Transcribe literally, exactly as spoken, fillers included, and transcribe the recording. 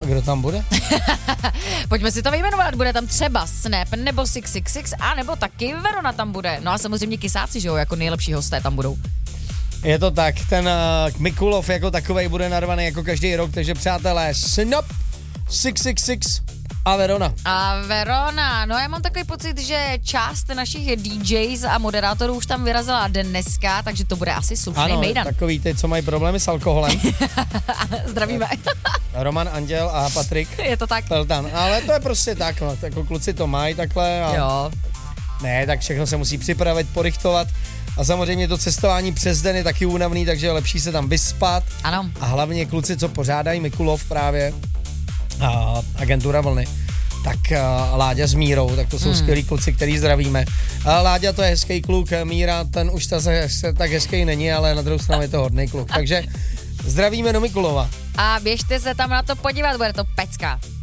kdo tam bude? Pojďme si to vyjmenovat, bude tam třeba Snap nebo šest set šedesát šest a nebo taky Verona tam bude. No a samozřejmě Kysáci, že jo, jako nejlepší hosté tam budou. Je to tak, ten uh, Mikulov jako takovej bude narvaný jako každý rok, takže přátelé, Snap, šest set šedesát šest a Verona. A Verona, no já mám takový pocit, že část našich D Js a moderátorů už tam vyrazila dneska, takže to bude asi slušný ano, mejdan. Ano, takový ty, co mají problémy s alkoholem. Zdravíme. Roman Anděl a Patrik. Je to tak. Peltan. Ale to je prostě tak, no, jako kluci to mají takhle. A... Jo. Ne, tak všechno se musí připravit, porychtovat. A samozřejmě to cestování přes den je taky únavný, takže je lepší se tam vyspat. Ano. A hlavně kluci, co pořádají Mikulov právě, a agentura Vlny, tak a Láďa s Mírou, tak to jsou mm. skvělí kluci, který zdravíme. A Láďa to je hezký kluk, Míra ten už ta, tak hezký není, ale na druhou stranu je to hodný kluk. Takže zdravíme do Mikulova. A běžte se tam na to podívat, bude to pecka.